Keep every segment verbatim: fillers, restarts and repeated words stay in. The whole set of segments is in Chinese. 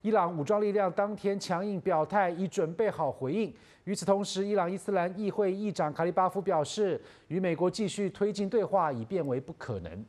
伊朗武装力量当天强硬表态，已准备好回应。与此同时，伊朗伊斯兰议会议长卡利巴夫表示，与美国继续推进对话已变为不可能。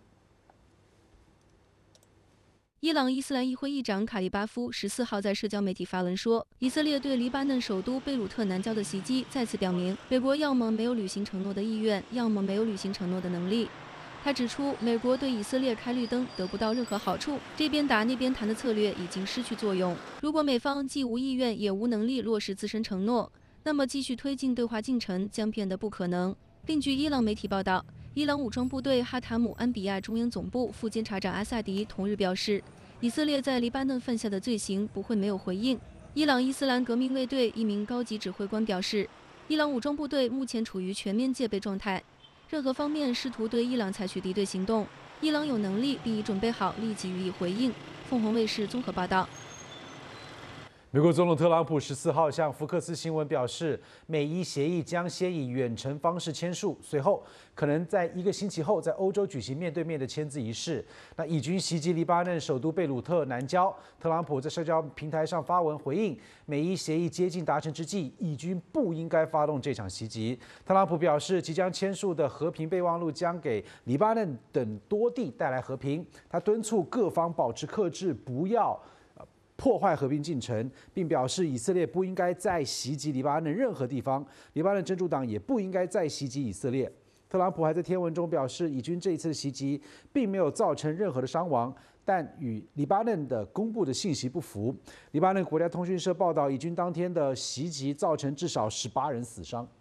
伊朗伊斯兰议会议长卡利巴夫十四号在社交媒体发文说，以色列对黎巴嫩首都贝鲁特南郊的袭击再次表明，美国要么没有履行承诺的意愿，要么没有履行承诺的能力。他指出，美国对以色列开绿灯得不到任何好处，这边打那边谈的策略已经失去作用。如果美方既无意愿也无能力落实自身承诺，那么继续推进对话进程将变得不可能。另据伊朗媒体报道，伊朗武装部队哈塔姆安比亚中央总部副监察长阿萨迪同日表示，以色列在黎巴嫩犯下的罪行不会没有回应。伊朗伊斯兰革命卫队一名高级指挥官表示，伊朗武装部队目前处于全面戒备状态。任何方面试图对伊朗采取敌对行动，伊朗有能力并已准备好立即予以回应。凤凰卫视综合报道。 美国总统特朗普十四号向福克斯新闻表示，美伊协议将先以远程方式签署，随后可能在一个星期后在欧洲举行面对面的签字仪式。那以军袭击黎巴嫩首都贝鲁特南郊，特朗普在社交平台上发文回应，美伊协议接近达成之际，以军不应该发动这场袭击。特朗普表示，即将签署的和平备忘录将给黎巴嫩等多地带来和平。他敦促各方保持克制，不要破坏和平进程，并表示以色列不应该再袭击黎巴嫩任何地方，黎巴嫩真主党也不应该再袭击以色列。特朗普还在贴文中表示，以军这一次的袭击并没有造成任何的伤亡，但与黎巴嫩的公布的信息不符。黎巴嫩国家通讯社报道，以军当天的袭击造成至少十八人死伤。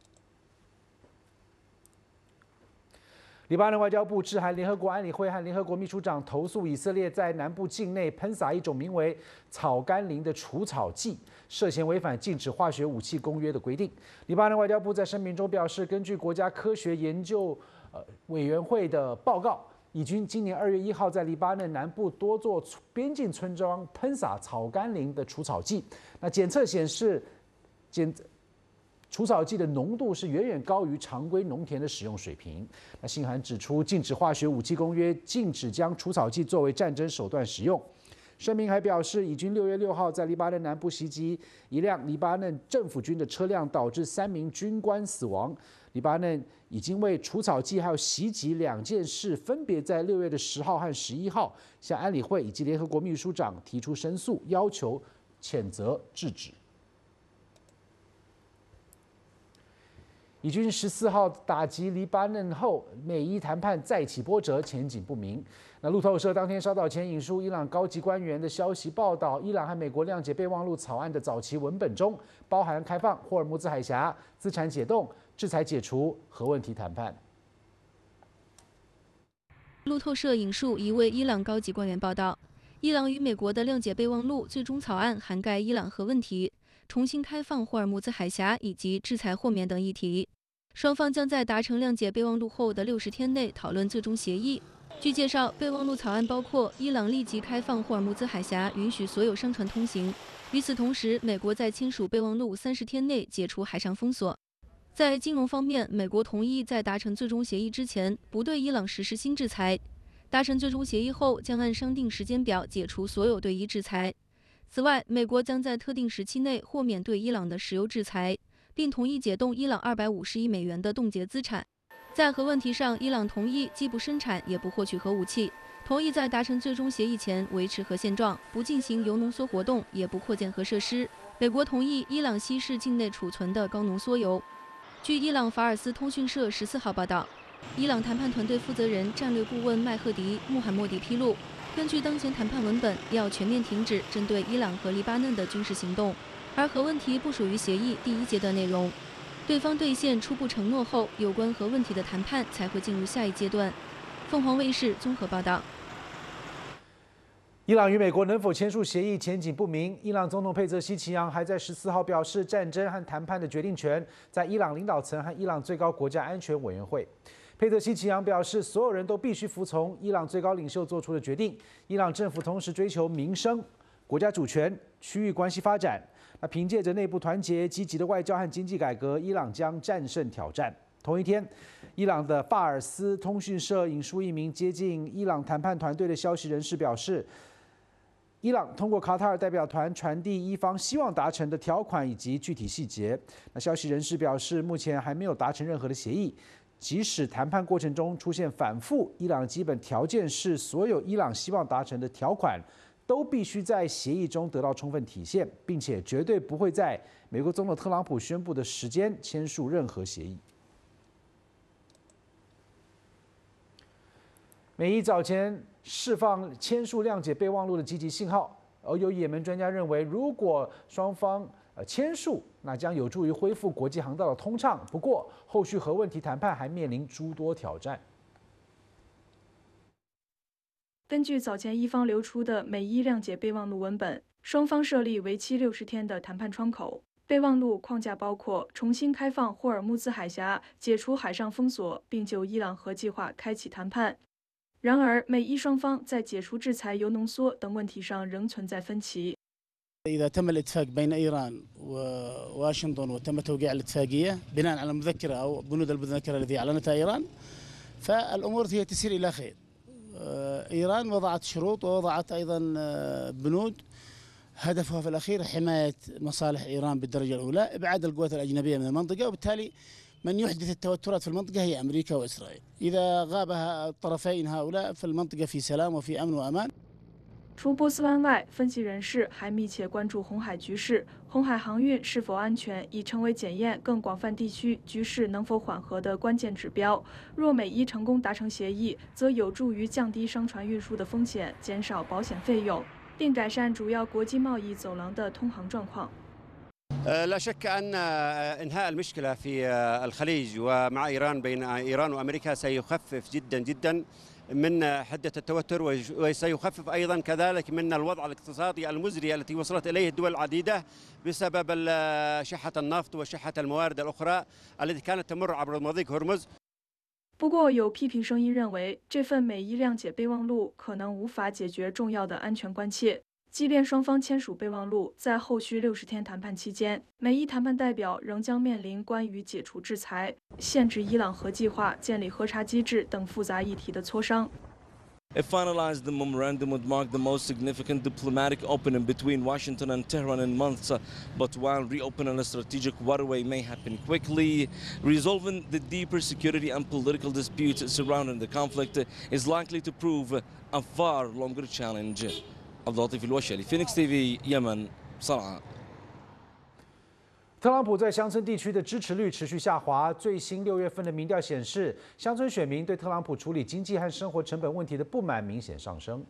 黎巴嫩外交部致函联合国安理会和联合国秘书长，投诉以色列在南部境内喷洒一种名为草甘膦的除草剂，涉嫌违反禁止化学武器公约的规定。黎巴嫩外交部在声明中表示，根据国家科学研究呃委员会的报告，以军今年二月一号在黎巴嫩南部多座边境村庄喷洒草甘膦的除草剂，那检测显示检。除草剂的浓度是远远高于常规农田的使用水平。那信函指出，禁止化学武器公约禁止将除草剂作为战争手段使用。声明还表示，以军六月六号在黎巴嫩南部袭击一辆黎巴嫩政府军的车辆，导致三名军官死亡。黎巴嫩已经为除草剂还有袭击两件事，分别在六月的十号和十一号向安理会以及联合国秘书长提出申诉，要求谴责制止。以军十四号打击黎巴嫩后，美伊谈判再起波折，前景不明。那路透社当天稍早前引述伊朗高级官员的消息报道，伊朗和美国谅解备忘录草案的早期文本中，包含开放霍尔木兹海峡、资产解冻、制裁解除、核问题谈判。 路透社引述一位伊朗高级官员报道，伊朗与美国的谅解备忘录最终草案涵盖伊朗核问题、重新开放霍尔木兹海峡以及制裁豁免等议题。双方将在达成谅解备忘录后的六十天内讨论最终协议。据介绍，备忘录草案包括伊朗立即开放霍尔木兹海峡，允许所有商船通行。与此同时，美国在签署备忘录三十天内解除海上封锁。在金融方面，美国同意在达成最终协议之前不对伊朗实施新制裁。达成最终协议后，将按商定时间表解除所有对伊制裁。此外，美国将在特定时期内豁免对伊朗的石油制裁，并同意解冻伊朗二百五十亿美元的冻结资产。在核问题上，伊朗同意既不生产也不获取核武器，同意在达成最终协议前维持核现状，不进行铀浓缩活动，也不扩建核设施。美国同意伊朗稀释境内储存的高浓缩铀。据伊朗法尔斯通讯社十四号报道，伊朗谈判团队负责人战略顾问麦赫迪·穆罕默迪披露，根据当前谈判文本，要全面停止针对伊朗和黎巴嫩的军事行动，而核问题不属于协议第一阶段内容。对方兑现初步承诺后，有关核问题的谈判才会进入下一阶段。凤凰卫视综合报道。 伊朗与美国能否签署协议前景不明。伊朗总统佩泽希奇扬还在十四号表示，战争和谈判的决定权在伊朗领导层和伊朗最高国家安全委员会。佩泽希奇扬表示，所有人都必须服从伊朗最高领袖做出的决定。伊朗政府同时追求民生、国家主权、区域关系发展。那凭借着内部团结、积极的外交和经济改革，伊朗将战胜挑战。同一天，伊朗的法尔斯通讯社引述一名接近伊朗谈判团队的消息人士表示， 伊朗通过卡塔尔代表团传递伊方希望达成的条款以及具体细节。那消息人士表示，目前还没有达成任何的协议。即使谈判过程中出现反复，伊朗的基本条件是所有伊朗希望达成的条款都必须在协议中得到充分体现，并且绝对不会在美国总统特朗普宣布的时间签署任何协议。美伊早前释放签署谅解备忘录的积极信号，而有也门专家认为，如果双方呃签署，那将有助于恢复国际航道的通畅。不过，后续核问题谈判还面临诸多挑战。 根据早前伊方流出的美伊谅解备忘录文本，双方设立为期六十天的谈判窗口。备忘录框架包括重新开放霍尔木兹海峡、解除海上封锁，并就伊朗核计划开启谈判。然而，美伊双方在解除制裁、铀浓缩等问题上仍存在分歧。 إذا تم الاتفاق بين إيران وواشنطن وتم توقيع الاتفاقية بناء على المذكرة أو بنود المذكرة التي أعلنتها إيران فالأمور هي تسير إلى خير. إيران وضعت شروط ووضعت أيضا بنود هدفها في الأخير حماية مصالح إيران بالدرجة الأولى، إبعاد القوات الأجنبية من المنطقة، وبالتالي من يحدث التوترات في المنطقة هي أمريكا وإسرائيل. إذا غاب الطرفين هؤلاء فالمنطقة في سلام وفي أمن وأمان. 除波斯湾外，分析人士还密切关注红海局势。红海航运是否安全，已成为检验更广泛地区局势能否缓和的关键指标。若美伊成功达成协议，则有助于降低商船运输的风险，减少保险费用，并改善主要国际贸易走廊的通航状况。 لا شك أن إنهاء المشكلة في الخليج ومع إيران بين إيران وأمريكا سيخفف جدا جدا من حدة التوتر وسيخفف أيضا كذلك من الوضع الاقتصادي المزري التي وصلت إليه الدول العديدة بسبب شحة النفط وشحة الموارد الأخرى التي كانت تمر عبر مضيق هرمز. 不过，有批评声音认为，这份美伊谅解备忘录可能无法解决重要的安全关切。 即便双方签署备忘录，在后续六十天谈判期间，美伊谈判代表仍将面临关于解除制裁、限制伊朗核计划、建立核查机制等复杂议题的磋商。 If finalized, the memorandum would mark the most significant diplomatic opening between Washington and Tehran in months. But while reopening a strategic waterway may happen quickly, resolving the deeper security and political disputes surrounding the conflict is likely to prove a far longer challenge. عبد اللطيف الوشلي فينيكس تي في يمن صنعاء。 特朗普在乡村地区的支持率持续下滑。最新六月份的民调显示，乡村选民对特朗普处理经济和生活成本问题的不满明显上升。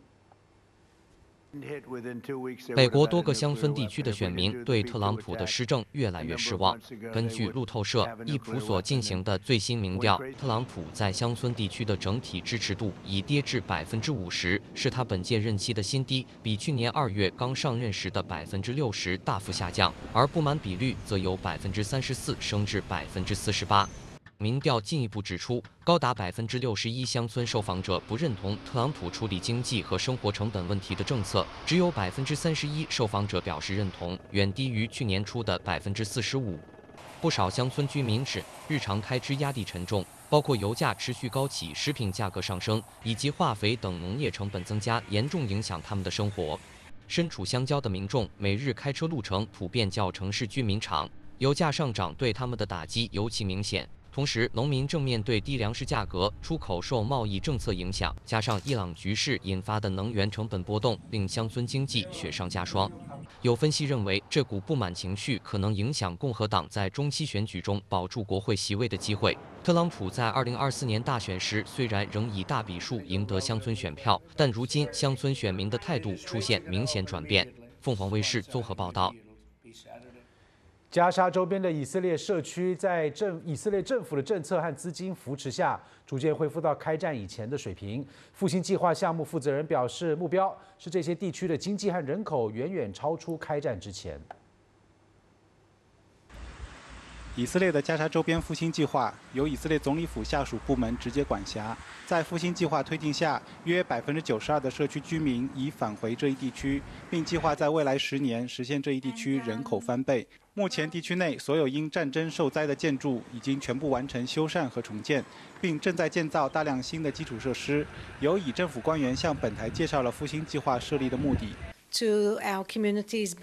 美国多个乡村地区的选民对特朗普的施政越来越失望。根据路透社易普所进行的最新民调，特朗普在乡村地区的整体支持度已跌至百分之五十，是他本届任期的新低，比去年二月刚上任时的百分之六十大幅下降。而不满比率则由百分之三十四升至百分之四十八。 民调进一步指出，高达百分之六十一乡村受访者不认同特朗普处理经济和生活成本问题的政策，只有百分之三十一受访者表示认同，远低于去年初的百分之四十五。不少乡村居民指，日常开支压力沉重，包括油价持续高企、食品价格上升，以及化肥等农业成本增加，严重影响他们的生活。身处乡郊的民众，每日开车路程普遍较城市居民长，油价上涨对他们的打击尤其明显。 同时，农民正面对低粮食价格、出口受贸易政策影响，加上伊朗局势引发的能源成本波动，令乡村经济雪上加霜。有分析认为，这股不满情绪可能影响共和党在中期选举中保住国会席位的机会。特朗普在二零二四年大选时虽然仍以大比数赢得乡村选票，但如今乡村选民的态度出现明显转变。凤凰卫视综合报道。 加沙周边的以色列社区在政以色列政府的政策和资金扶持下，逐渐恢复到开战以前的水平。复兴计划项目负责人表示，目标是这些地区的经济和人口远远超出开战之前。 以色列的加沙周边复兴计划由以色列总理府下属部门直接管辖。在复兴计划推进下，约百分之九十二的社区居民已返回这一地区，并计划在未来十年实现这一地区人口翻倍。目前，地区内所有因战争受灾的建筑已经全部完成修缮和重建，并正在建造大量新的基础设施。由以政府官员向本台介绍了复兴计划设立的目的。 to our communities.